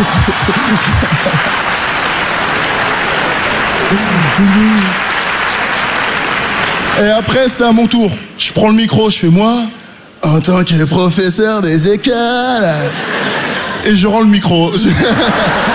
Et après, c'est à mon tour. Je prends le micro, je fais moi, en tant que professeur des écoles. Et je rends le micro.